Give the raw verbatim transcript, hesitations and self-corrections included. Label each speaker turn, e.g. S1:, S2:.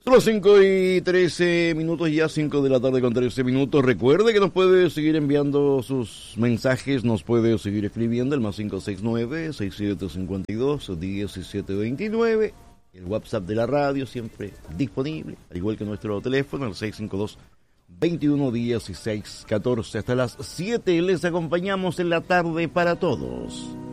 S1: Son las cinco y trece minutos, ya cinco de la tarde con trece minutos. Recuerde que nos puede seguir enviando sus mensajes, nos puede seguir escribiendo el más cinco seis nueve, seis siete cinco dos, uno siete dos nueve. El WhatsApp de la radio siempre disponible, al igual que nuestro teléfono, el seis cinco dos, veintiuno dieciséis catorce. Hasta las siete les acompañamos en la tarde para todos.